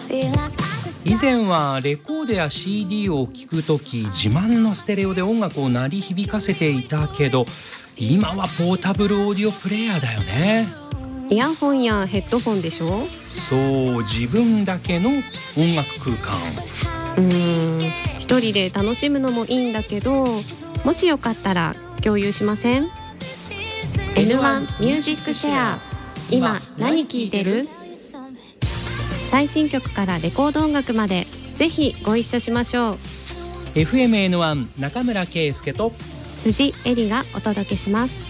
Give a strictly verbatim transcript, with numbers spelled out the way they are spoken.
以前はレコードや シーディー を聴くとき自慢のステレオで音楽を鳴り響かせていたけど、今はポータブルオーディオプレイヤーだよね。 イヤホンやヘッドホンでしょ。 そう、自分だけの音楽空間。 うーん、一人で楽しむのもいいんだけど、もしよかったら共有しません？ エヌワン ミュージックシェア。今何聴いてる？最新曲からレコード音楽までぜひご一緒しましょう。 エフエムエヌワン 中村圭介と辻恵里がお届けします。